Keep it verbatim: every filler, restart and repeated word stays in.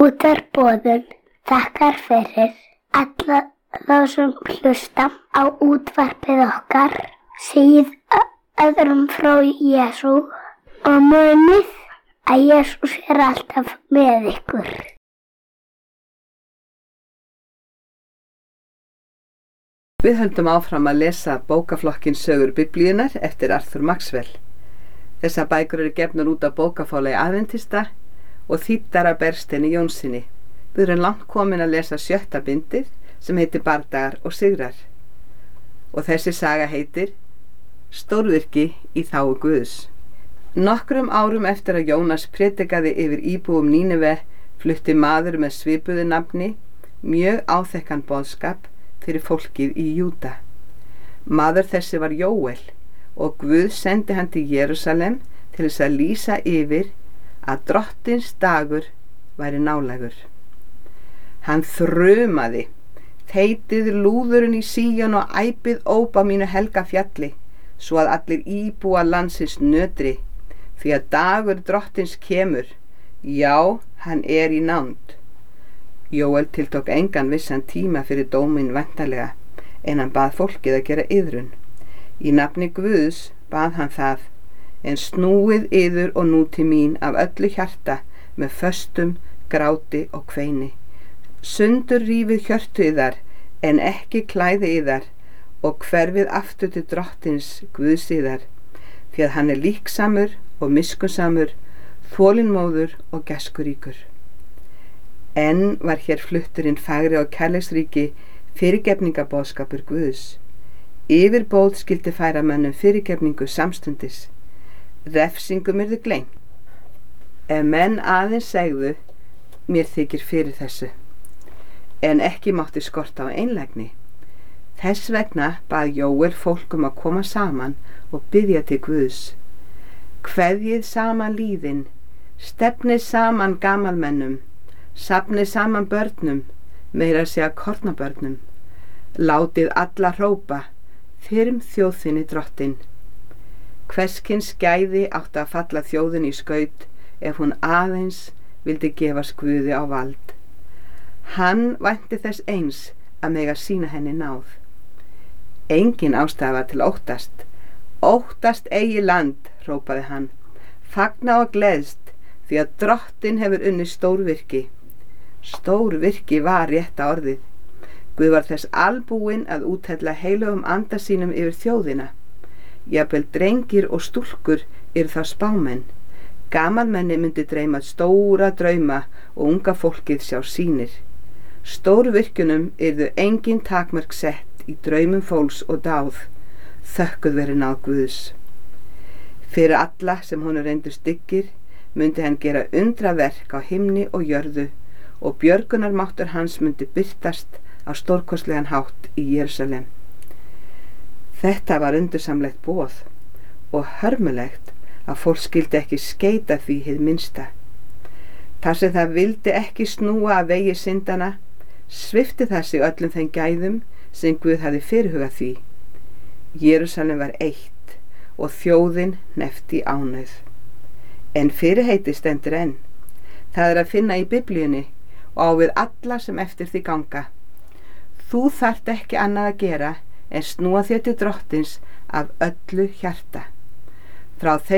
Útvarpsboðun þakkar fyrir alla þá sem hlusta á útvarpið okkar, segið öðrum frá Jesú og munið að Jesús er alltaf með ykkur. Við höldum áfram að lesa bókaflokkinn Sögur Biblíunnar eftir Arthur Maxwell. Þessar bækur eru gefnar út af bókafélagi Adventista og þýddar af Bergsteini Jónssyni. Við erum langt komin að lesa sjötta bindið sem heitir Bardagar og sigrar. Og þessi saga heitir Stórvirki í þágu Guðs. Nokkrum árum eftir að Jónas predikaði yfir íbúum Nínive flutti maður með svipuðu nafni mjög áþekkan boðskap fyrir fólkið í Júda. Maður þessi var Jóel og Guð sendi hann til Jerúsalem til þess að lýsa yfir að drottins dagur væri nálægur. Hann þrumaði, þeytið lúðurinn í Síon og æpið óp á mínu helga fjalli, svo að allir íbúa landsins nötri, því að dagur drottins kemur, já, hann er í nánd. Jóel tiltók engan vissan tíma fyrir dóminn væntanlega, en hann bað fólkið að gera iðrun. Í nafni Guðs bað hann það, en snúið yður og nú til mín af öllu hjarta með föstum, gráti og kveini. Sundur rífið hjörtu yðar, en ekki klæði yðar, og hverfið aftur til drottins Guðs yðar, því að hann er líksamur og miskunnsamur, þolinmóður og gæskuríkur. Enn var hér flutturinn fagri og kærleiksríki fyrirgefningaboðskapur Guðs. Yfirbóð skyldi færa mönnum fyrirgefningu samstundis. Refsingum yrðu gleymt. Ef menn aðeins segðu, mér þykir fyrir þessu, en ekki mátti skorta á einlægni. Þess vegna bað Jóel fólkum að koma saman og biðja til Guðs. Kveðjið saman líðin, stefnið saman gamalmennum, safnið saman börnum, meira að segja kornabörnum. Látið alla hrópa, þyrm þjóðinni drottin. Hverskins gæði átti að falla þjóðin í skaut ef hún aðeins vildi gefa Guði á vald. Hann vænti þess eins að mega sýna henni náð. Engin ástæða til óttast. Óttast eigi land, hrópaði hann. Fagna og gleðst, því að drottin hefur unnið stórvirki. Stórvirki var rétta orðið. Guð var þess albúinn að úthella heilögum anda sínum yfir þjóðina. Jafnvel drengir og stúlkur eru þá spámenn. Gamalmenni myndi dreyma stóra drauma og unga fólkið sjá sýnir. Stórvirkjunum yrðu engin takmörk sett í draumum fólks og dáð, þökkuð veri náð Guðs. Fyrir alla sem honum reyndust dyggir myndi hann gera undraverk á himni og jörðu og björgunarmáttur hans myndi birtast á stórkostlegan hátt í Jerúsalem. Þetta var undursamlegt boð og hörmulegt að fólk skyldi ekki skeita því hið minnsta. Þar sem það vildi ekki snúa að vegi syndana, svipti það sig öllum þeim gæðum sem Guð hafði fyrirhugað því. Jerúsalem var eitt og þjóðin nefti ánauð. En fyrirheiti stendur enn. Það er að finna í Biblíunni og á við alla sem eftir því ganga. Þú þarft ekki annað að gera en snúa þér til drottins af öllu hjarta. Frá þeim